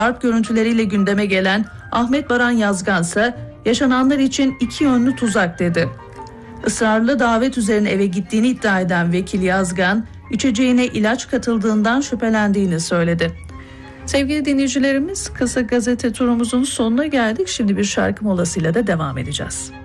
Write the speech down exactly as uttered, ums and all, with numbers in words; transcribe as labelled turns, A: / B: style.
A: Harp görüntüleriyle gündeme gelen Ahmet Baran Yazgan ise yaşananlar için iki yönlü tuzak dedi. Israrlı davet üzerine eve gittiğini iddia eden vekil Yazgan, içeceğine ilaç katıldığından şüphelendiğini söyledi. Sevgili dinleyicilerimiz, kısa gazete turumuzun sonuna geldik. Şimdi bir şarkı molasıyla da devam edeceğiz.